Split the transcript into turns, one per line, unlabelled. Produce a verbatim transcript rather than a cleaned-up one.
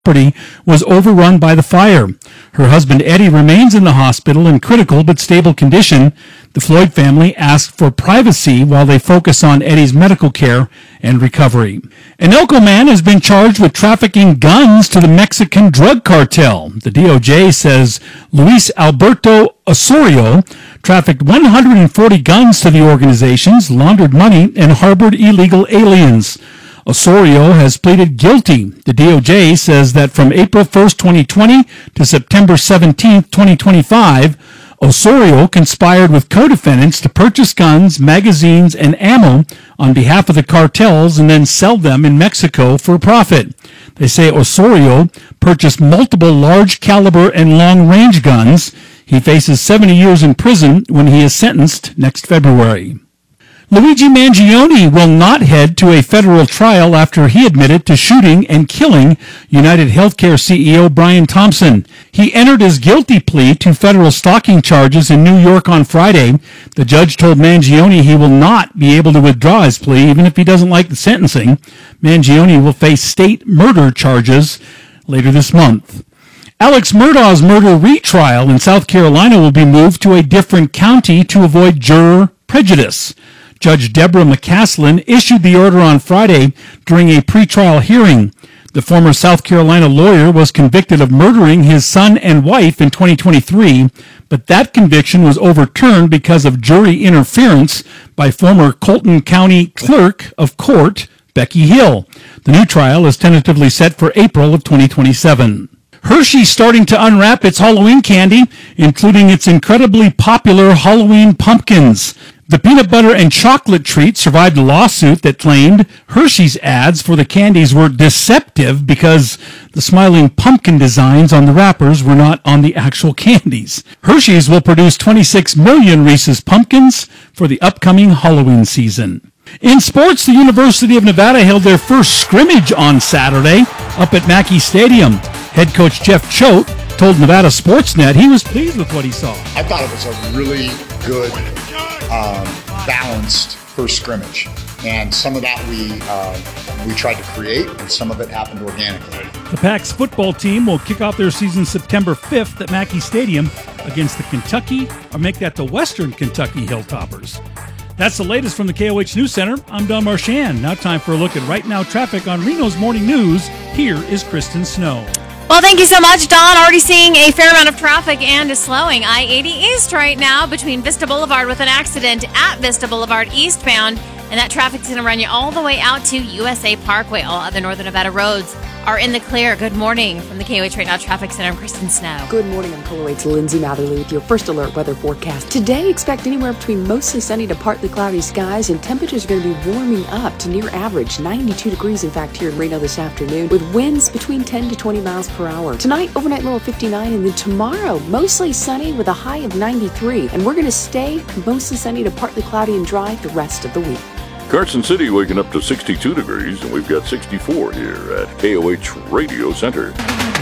property was overrun by the fire. Her husband Eddie remains in the hospital in critical but stable condition. The Floyd family asked for privacy while they focus on Eddie's medical care and recovery. An Elko man has been charged with trafficking guns to the Mexican drug cartel. The D O J says Luis Alberto Osorio trafficked one hundred forty guns to the organizations, laundered money, and harbored illegal aliens. Osorio has pleaded guilty. The D O J says that from April first, twenty twenty to September seventeenth, twenty twenty-five, Osorio conspired with co-defendants to purchase guns, magazines, and ammo on behalf of the cartels and then sell them in Mexico for a profit. They say Osorio purchased multiple large-caliber and long-range guns. He faces seventy years in prison when he is sentenced next February. Luigi Mangione will not head to a federal trial after he admitted to shooting and killing United Healthcare C E O Brian Thompson. He entered his guilty plea to federal stalking charges in New York on Friday. The judge told Mangione he will not be able to withdraw his plea even if he doesn't like the sentencing. Mangione will face state murder charges later this month. Alex Murdaugh's murder retrial in South Carolina will be moved to a different county to avoid juror prejudice. Judge Deborah McCaslin issued the order on Friday during a pretrial hearing. The former South Carolina lawyer was convicted of murdering his son and wife in twenty twenty-three, but that conviction was overturned because of jury interference by former Colton County Clerk of Court, Becky Hill. The new trial is tentatively set for April of twenty twenty-seven. Hershey's starting to unwrap its Halloween candy, including its incredibly popular Halloween pumpkins. The peanut butter and chocolate treat survived a lawsuit that claimed Hershey's ads for the candies were deceptive because the smiling pumpkin designs on the wrappers were not on the actual candies. Hershey's will produce twenty-six million Reese's Pumpkins for the upcoming Halloween season. In sports, the University of Nevada held their first scrimmage on Saturday up at Mackey Stadium. Head coach Jeff Choate told Nevada Sportsnet he was pleased with what he saw.
I thought it was a really good, um, balanced first scrimmage. And some of that we uh, we tried to create, and some of it happened organically.
The Pack's football team will kick off their season September fifth at Mackey Stadium against the Kentucky, or make that the Western Kentucky Hilltoppers. That's the latest from the K O H News Center. I'm Don Marchand. Now time for a look at Right Now traffic on Reno's Morning News. Here is Kristen Snow.
Well, thank you so much, Don. Already seeing a fair amount of traffic and is slowing. I eighty East right now between Vista Boulevard with an accident at Vista Boulevard eastbound. And that traffic's going to run you all the way out to U S A Parkway. All other Northern Nevada roads are in the clear. Good morning from the K O H Right Now Traffic Center. I'm Kristen Snow.
Good morning. I'm Caller eight's Lindsay Matherly with your first alert weather forecast. Today, expect anywhere between mostly sunny to partly cloudy skies, and temperatures are going to be warming up to near average, ninety-two degrees, in fact, here in Reno this afternoon, with winds between ten to twenty miles per hour. Tonight, overnight low of fifty-nine, and then tomorrow, mostly sunny with a high of ninety-three. And we're going to stay mostly sunny to partly cloudy and dry the rest of the week.
Carson City waking up to sixty-two degrees, and we've got sixty-four here at K O H Radio Center.